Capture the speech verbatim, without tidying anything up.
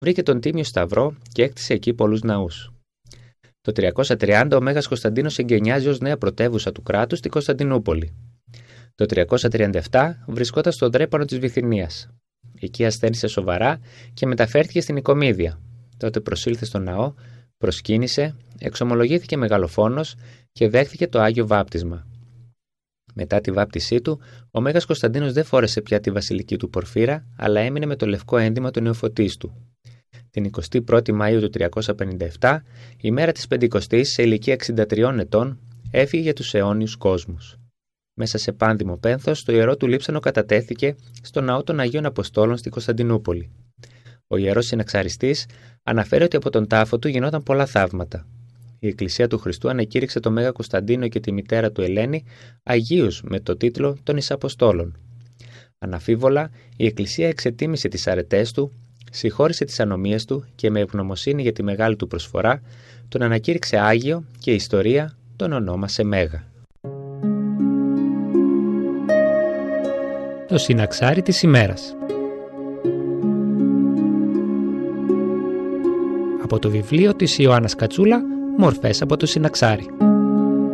βρήκε τον Τίμιο Σταυρό και έκτισε εκεί πολλούς ναούς. Το τριακόσια τριάντα ο Μέγας Κωνσταντίνος εγκαινιάζει ως νέα πρωτεύουσα του κράτους την Κωνσταντινούπολη. Το τριακόσια τριάντα επτά βρισκόταν στον Δρέπανο της Βυθινίας. Εκεί ασθένησε σοβαρά και μεταφέρθηκε στην Οικομίδεια. Τότε προσήλθε στο ναό, προσκύνησε, εξομολογήθηκε μεγαλοφόνος και δέχθηκε το Άγιο Βάπτισμα. Μετά τη βάπτισή του, ο Μέγας Κωνσταντίνος δεν φόρεσε πια τη βασιλική του πορφύρα, αλλά έμεινε με το λευκό έντυμα του νεοφωτής του. Την εικοστή πρώτη Μαΐου του τριακόσια πενήντα επτά, η μέρα της Πεντηκοστής, σε ηλικία εξήντα τριών ετών, έφυγε για τους αιώνιους κόσμους. Μέσα σε πάνδημο πένθος, το ιερό του λείψανο κατατέθηκε στο ναό των Αγίων Αποστόλων στη Κωνσταντινούπολη. Ο ιερός συναξαριστής αναφέρει ότι από τον τάφο του γινόταν πολλά θαύματα. Η Εκκλησία του Χριστού ανεκήρυξε τον Μέγα Κωνσταντίνο και τη μητέρα του Ελένη αγίους με το τίτλο των Εισαποστόλων. Αναφίβολα, η Εκκλησία εξετίμησε τις αρετές του, συγχώρησε τις ανομίες του και με ευγνωμοσύνη για τη μεγάλη του προσφορά τον ανακήρυξε Άγιο και η ιστορία τον ονόμασε Μέγα. Το συναξάρι της ημέρας. Από το βιβλίο της Ιωάννας Κατσούλα, Μορφές από το συναξάρι.